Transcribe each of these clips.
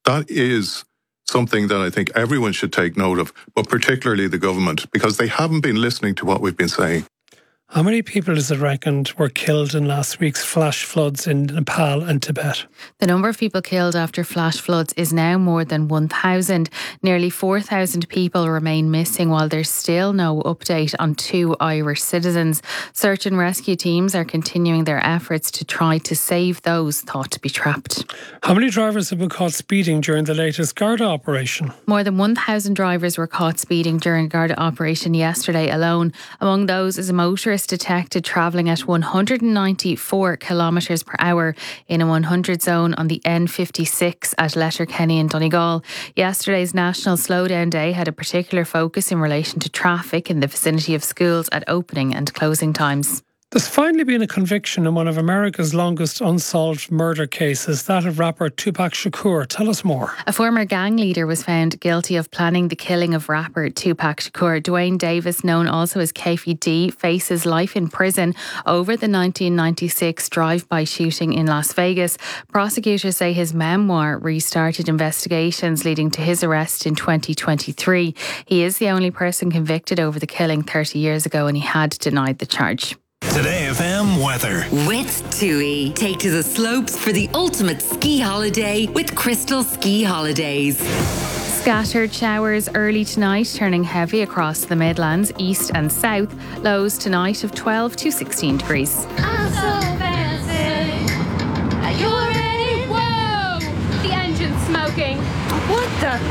That is something that I think everyone should take note of, but particularly the government, because they haven't been listening to what we've been saying. How many people is it reckoned were killed in last week's flash floods in Nepal and Tibet? The number of people killed after flash floods is now more than 1,000. Nearly 4,000 people remain missing, while there's still no update on 2 Irish citizens. Search and rescue teams are continuing their efforts to try to save those thought to be trapped. How many drivers have been caught speeding during the latest Garda operation? More than 1,000 drivers were caught speeding during a Garda operation yesterday alone. Among those is a motorist detected travelling at 194 kilometres per hour in a 100 zone on the N56 at Letterkenny in Donegal. Yesterday's National Slowdown Day had a particular focus in relation to traffic in the vicinity of schools at opening and closing times. There's finally been a conviction in one of America's longest unsolved murder cases, that of rapper Tupac Shakur. Tell us more. A former gang leader was found guilty of planning the killing of rapper Tupac Shakur. Dwayne Davis, known also as Keffi D, faces life in prison over the 1996 drive-by shooting in Las Vegas. Prosecutors say his memoir restarted investigations leading to his arrest in 2023. He is the only person convicted over the killing 30 years ago, and he had denied the charge. Today FM weather. With TUI. Take to the slopes for the ultimate ski holiday with Crystal Ski Holidays. Scattered showers early tonight, turning heavy across the Midlands, east and south. Lows tonight of 12 to 16 degrees. I'm so fancy. Are you ready? Whoa! The engine's smoking. What the?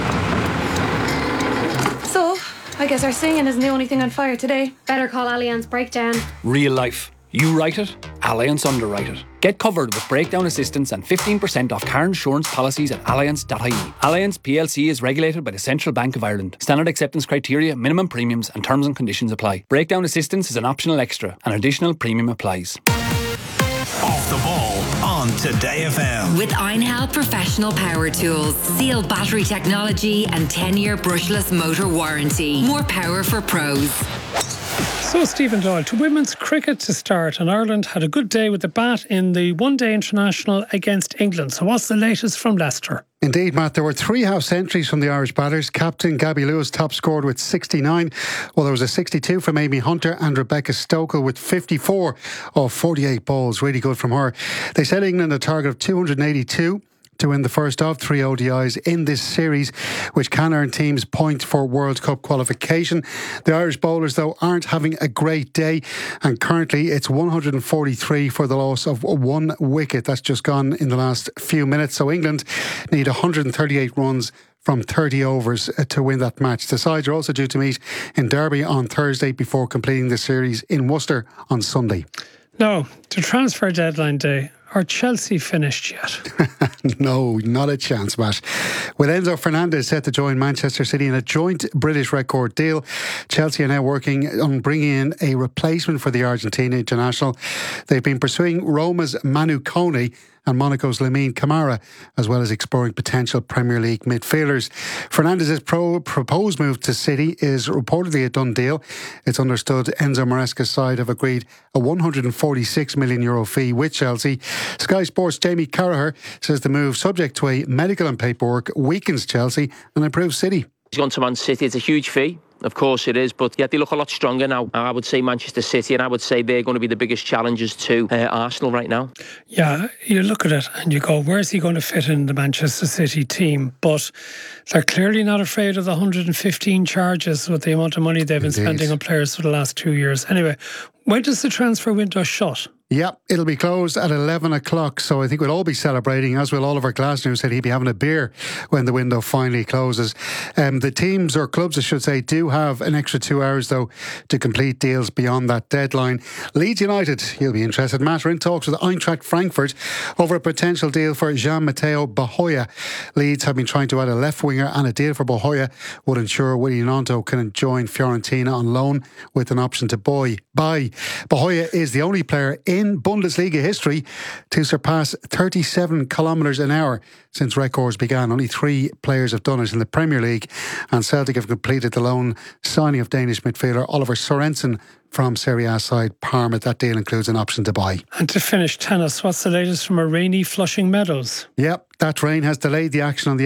So, I guess our singing isn't the only thing on fire today. Better call Allianz Breakdown. Real life. You write it, Allianz underwrite it. Get covered with breakdown assistance and 15% off car insurance policies at allianz.ie. Allianz plc is regulated by the Central Bank of Ireland. Standard acceptance criteria, minimum premiums and terms and conditions apply. Breakdown assistance is an optional extra. An additional premium applies. Off the ball on Today FM. With Einhell Professional Power Tools. Seal battery technology and 10-year brushless motor warranty. More power for pros. So, Stephen Doyle, to women's cricket to start, and Ireland had a good day with the bat in the one-day international against England. So what's the latest from Leicester? Indeed, Matt, there were 3 half centuries from the Irish batters. Captain Gabby Lewis top scored with 69, while there was a 62 from Amy Hunter and Rebecca Stokel with 54 of 48 balls. Really good from her. They set England a target of 282 to win the first of 3 ODIs in this series, which can earn teams points for World Cup qualification. The Irish bowlers, though, aren't having a great day, and currently it's 143 for the loss of 1 wicket. That's just gone in the last few minutes. So England need 138 runs from 30 overs to win that match. The sides are also due to meet in Derby on Thursday before completing the series in Worcester on Sunday. Now, to transfer deadline day, are Chelsea finished yet? No, not a chance, Matt. With Enzo Fernandez set to join Manchester City in a joint British record deal, Chelsea are now working on bringing in a replacement for the Argentina international. They've been pursuing Roma's Manu Kone and Monaco's Lamine Camara, as well as exploring potential Premier League midfielders. Fernandez's proposed move to City is reportedly a done deal. It's understood Enzo Maresca's side have agreed a €146 million fee with Chelsea. Sky Sports' Jamie Carragher says the move, subject to a medical and paperwork, weakens Chelsea and improves City. He's gone to Man City. It's a huge fee. Of course it is, but yeah, they look a lot stronger now. I would say Manchester City, and I would say they're going to be the biggest challengers to Arsenal right now. Yeah, you look at it and you go, where's he going to fit in the Manchester City team? But they're clearly not afraid of the 115 charges with the amount of money they've been spending on players for the last 2 years. Anyway, when does the transfer window shut? Yeah, it'll be closed at 11 o'clock, so I think we'll all be celebrating, as will Oliver Glasner, who said he'd be having a beer when the window finally closes. The teams, or clubs I should say, do have an extra 2 hours though to complete deals beyond that deadline. Leeds United, you'll be interested, Matt, are in talks with Eintracht Frankfurt over a potential deal for Jean-Matteo Bahoya. Leeds have been trying to add a left winger, and a deal for Bahoya would ensure Willy Gnonto can join Fiorentina on loan with an option to buy. Bahoya is the only player in Bundesliga history to surpass 37 kilometres an hour since records began. Only 3 players have done it in the Premier League, and Celtic have completed the loan signing of Danish midfielder Oliver Sorensen from Serie A side Parma. That deal includes an option to buy. And to finish tennis, what's the latest from a rainy Flushing Meadows? Yep, that rain has delayed the action on the